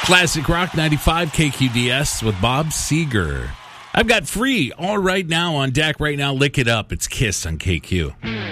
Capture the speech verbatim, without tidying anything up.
Classic Rock ninety-five K Q D S with Bob Seger. I've got Free all right now on deck right now. Lick It Up. It's Kiss on K Q.